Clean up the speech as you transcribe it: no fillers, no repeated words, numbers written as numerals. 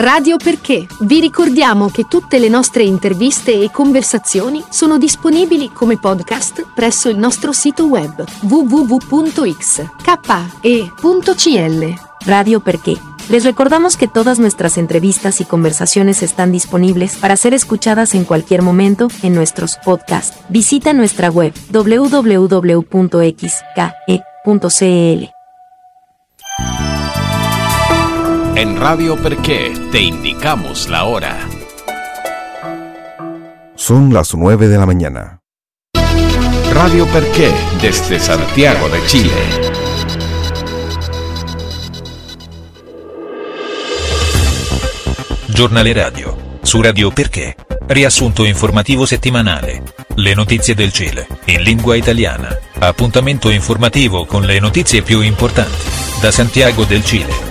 Radio Perché. Vi ricordiamo che tutte le nostre interviste e conversazioni sono disponibili come podcast presso il nostro sito web www.xke.cl. Radio Perché. Les recordamos que todas nuestras entrevistas y conversaciones están disponibles para ser escuchadas en cualquier momento en nuestros podcasts. Visita nuestra web www.xke.cl. En Radio Perché te indicamos la hora. Son las 9 de la mañana. Radio Perché desde Santiago de Chile. Giornale radio. Su Radio Perché. Riassunto informativo settimanale. Le notizie del Cile, in lingua italiana. Appuntamento informativo con le notizie più importanti. Da Santiago del Cile.